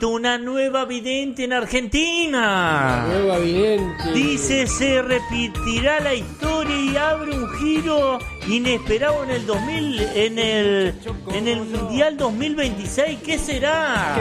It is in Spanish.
una nueva vidente en Argentina. Nueva vidente. Dice, se repetirá la historia y abre un giro inesperado en el Mundial 2026. ¿Qué será?